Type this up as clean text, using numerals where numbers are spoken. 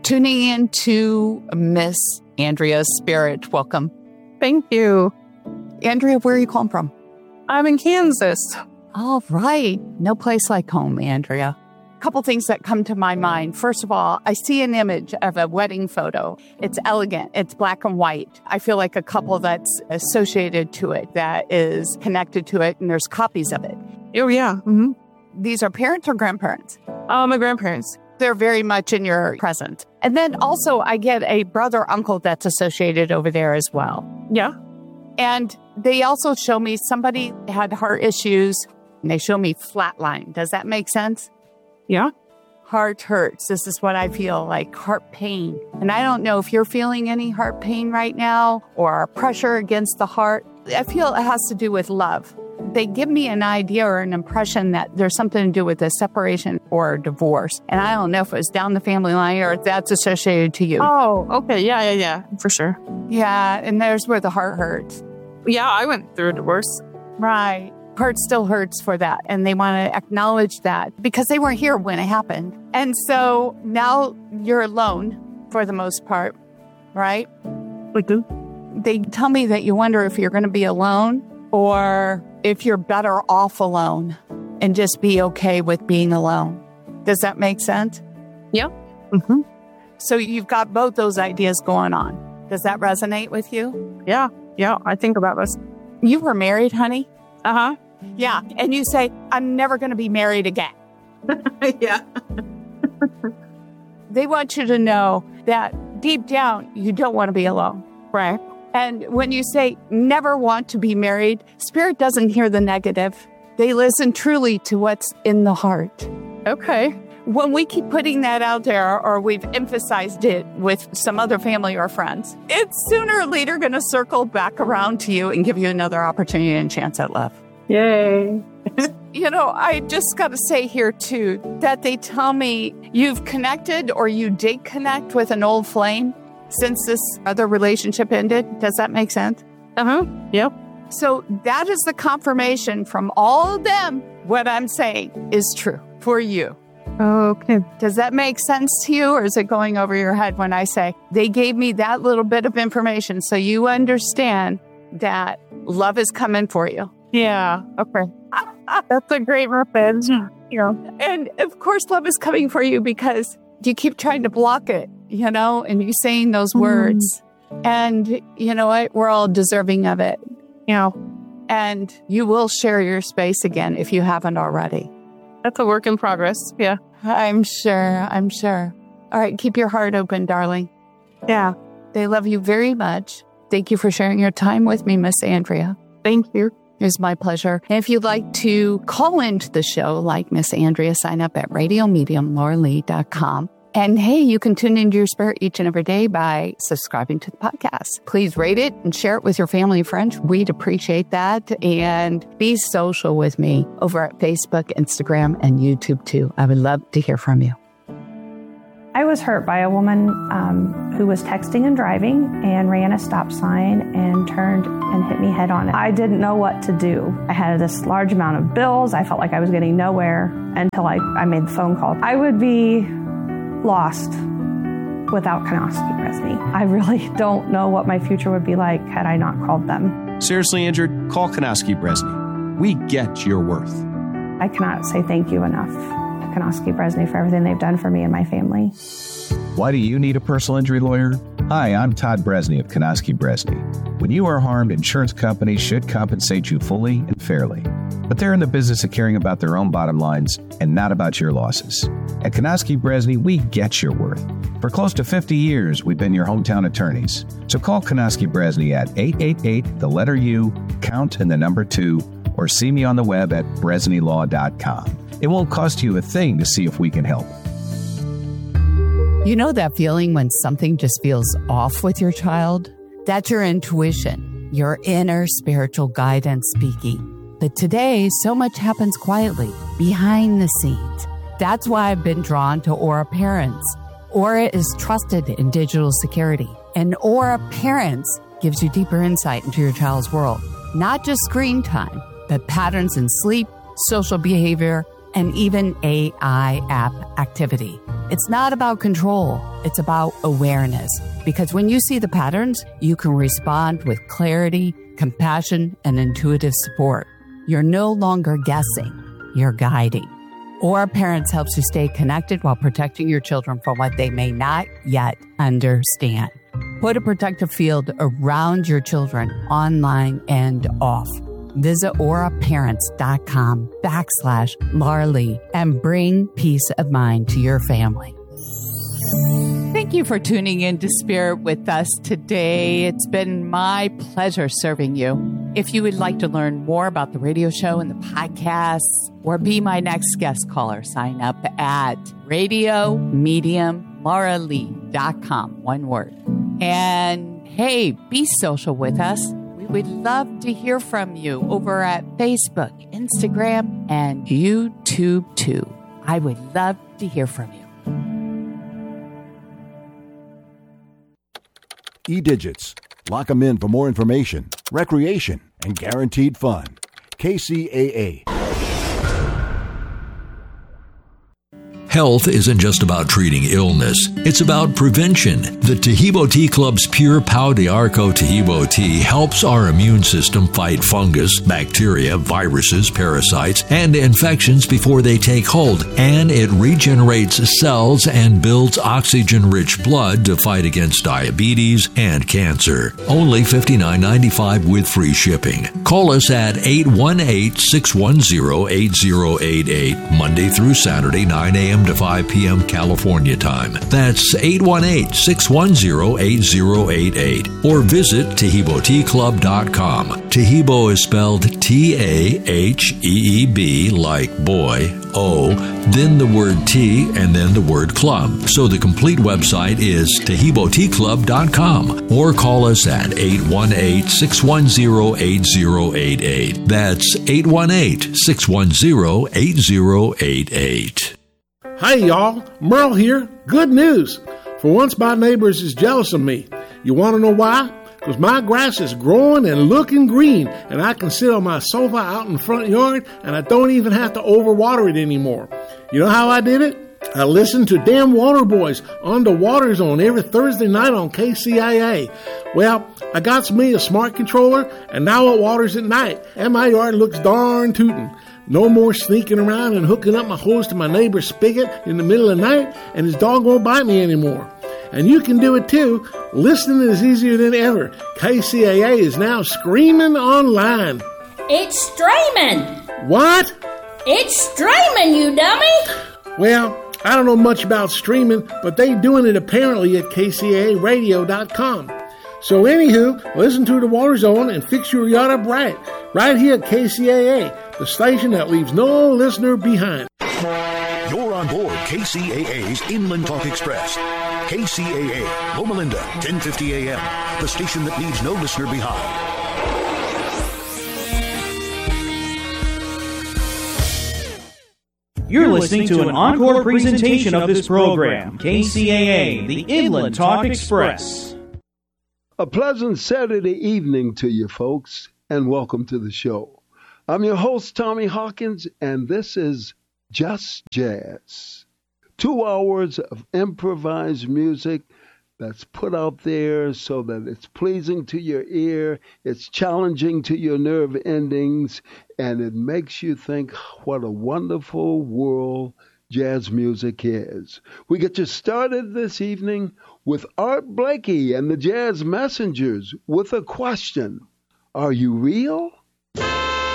tuning in to Miss Andrea's Spirit. Welcome. Thank you. Andrea, where are you calling from? I'm in Kansas. All right. No place like home, Andrea. A couple things that come to my mind. First of all, I see an image of a wedding photo. It's elegant. It's black and white. I feel like a couple that's associated to it, that is connected to it, and there's copies of it. Oh, yeah. Mm-hmm. These are parents or grandparents? My grandparents. They're very much in your present. And then also I get a brother, uncle that's associated over there as well. Yeah. And they also show me somebody had heart issues, and they show me flatline. Does that make sense? Yeah. Heart hurts. This is what I feel like, heart pain. And I don't know if you're feeling any heart pain right now or pressure against the heart. I feel it has to do with love. They give me an idea or an impression that there's something to do with a separation or a divorce. And I don't know if it was down the family line or if that's associated to you. Oh, okay. Yeah. For sure. Yeah. And there's where the heart hurts. Yeah, I went through a divorce. Right. Heart still hurts for that. And they want to acknowledge that because they weren't here when it happened. And so now you're alone for the most part, right? Like who? They tell me that you wonder if you're going to be alone or if you're better off alone and just be okay with being alone. Does that make sense? Yeah. Mm-hmm. So you've got both those ideas going on. Does that resonate with you? Yeah. I think about this. You were married, honey? Uh-huh. Yeah. And you say, I'm never going to be married again. Yeah. They want you to know that deep down, you don't want to be alone. Right. And when you say never want to be married, Spirit doesn't hear the negative. They listen truly to what's in the heart. Okay. When we keep putting that out there or we've emphasized it with some other family or friends, it's sooner or later going to circle back around to you and give you another opportunity and chance at love. Yay. You know, I just got to say here, too, that they tell me you've connected or you did connect with an old flame since this other relationship ended. Does that make sense? Uh-huh. Yep. So that is the confirmation from all of them. What I'm saying is true for you. Okay. Does that make sense to you, or is it going over your head when I say they gave me that little bit of information so you understand that love is coming for you? Yeah. Okay. That's a great message. Yeah. And of course, love is coming for you because you keep trying to block it, you know, and you're saying those words. And you know what? We're all deserving of it, you know, and you will share your space again if you haven't already. That's a work in progress. Yeah. I'm sure. All right. Keep your heart open, darling. Yeah. They love you very much. Thank you for sharing your time with me, Miss Andrea. Thank you. It was my pleasure. And if you'd like to call into the show like Miss Andrea, sign up at radiomediumlauralee.com. And hey, you can tune into your spirit each and every day by subscribing to the podcast. Please rate it and share it with your family and friends. We'd appreciate that. And be social with me over at Facebook, Instagram, and YouTube too. I would love to hear from you. I was hurt by a woman who was texting and driving and ran a stop sign and turned and hit me head on. I didn't know what to do. I had this large amount of bills. I felt like I was getting nowhere until I made the phone call. I would be lost without Kanoski Bresny. I really don't know what my future would be like had I not called them. Seriously injured? Call Kanoski Bresny. We get your worth. I cannot say thank you enough to Kanoski Bresny for everything they've done for me and my family. Why do you need a personal injury lawyer? Hi, I'm Todd Bresny of Kanoski Bresny. When you are harmed, insurance companies should compensate you fully and fairly. But they're in the business of caring about their own bottom lines and not about your losses. At Kanoski Bresny, we get your worth. For close to 50 years, we've been your hometown attorneys. So call Kanoski Bresny at 888-U, count and the number 2, or see me on the web at bresnylaw.com. It won't cost you a thing to see if we can help. You know that feeling when something just feels off with your child? That's your intuition, your inner spiritual guidance speaking. But today, so much happens quietly, behind the scenes. That's why I've been drawn to Aura Parents. Aura is trusted in digital security, and Aura Parents gives you deeper insight into your child's world. Not just screen time, but patterns in sleep, social behavior, and even AI app activity. It's not about control. It's about awareness. Because when you see the patterns, you can respond with clarity, compassion, and intuitive support. You're no longer guessing. You're guiding. Aura Parents helps you stay connected while protecting your children from what they may not yet understand. Put a protective field around your children, online and off. Visit auraparents.com/Laura and bring peace of mind to your family. Thank you for tuning in to Spirit with us today. It's been my pleasure serving you. If you would like to learn more about the radio show and the podcasts or be my next guest caller, sign up at radiomediumlauralee.com. One word. And hey, be social with us. We would love to hear from you over at Facebook, Instagram, and YouTube too. I would love to hear from you. E-Digits. Lock them in for more information, recreation, and guaranteed fun. KCAA. Health isn't just about treating illness. It's about prevention. The Tahibo Tea Club's Pure Pau de Arco Tahibo tea helps our immune system fight fungus, bacteria, viruses, parasites, and infections before they take hold. And it regenerates cells and builds oxygen-rich blood to fight against diabetes and cancer. Only $59.95 with free shipping. Call us at 818-610-8088, Monday through Saturday, 9 a.m. to 5 p.m. California time. That's 818-610-8088. Or visit TahiboTeaClub.com. Tahibo is spelled T-A-H-E-E-B like boy, O, then the word tea, and then the word club. So the complete website is TahiboTeaClub.com. Or call us at 818-610-8088. That's 818-610-8088. Hi, y'all. Merle here. Good news. For once, my neighbors is jealous of me. You want to know why? Because my grass is growing and looking green, and I can sit on my sofa out in the front yard, and I don't even have to overwater it anymore. You know how I did it? I listened to Damn Water Boys on the Water Zone every Thursday night on KCAA. Well, I got me a smart controller, and now it waters at night, and my yard looks darn tootin'. No more sneaking around and hooking up my hose to my neighbor's spigot in the middle of the night, and his dog won't bite me anymore. And you can do it too. Listening is easier than ever. KCAA is now streaming online. It's streaming. What? It's streaming, you dummy. Well, I don't know much about streaming, but they doing it apparently at KCAAradio.com. So anywho, listen to the Water Zone and fix your yacht up right here at KCAA, the station that leaves no listener behind. You're on board KCAA's Inland Talk Express. KCAA, Loma Linda, 1050 AM, the station that leaves no listener behind. You're listening to an encore presentation of this program, KCAA, the Inland Talk Express. A pleasant Saturday evening to you folks, and welcome to the show. I'm your host, Tommy Hawkins, and this is Just Jazz. 2 hours of improvised music that's put out there so that it's pleasing to your ear, it's challenging to your nerve endings, and it makes you think what a wonderful world jazz music is. We get you started this evening with Art Blakey and the Jazz Messengers with a question. Are you real?